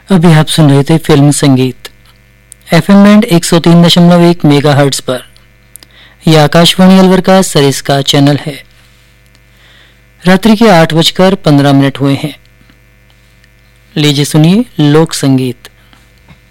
अभी आप सुन रहे थे फिल्म संगीत एफएम बैंड 103.1 मेगाहर्ट्ज पर। यह आकाशवाणी अलवर का सरिस्का चैनल है। रात्रि के 8:15 हुए हैं। लीजिए सुनिए लोक संगीत।